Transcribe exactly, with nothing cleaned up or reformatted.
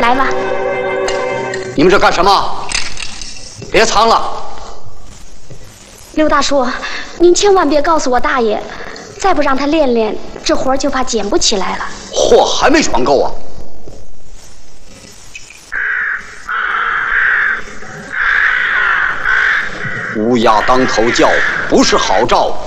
来吧。 你们这干什么？别藏了！ 刘大叔，您千万别告诉我大爷，再不让他练练，这活儿就怕捡不起来了。 货还没闯够啊！乌鸦当头叫，不是好兆。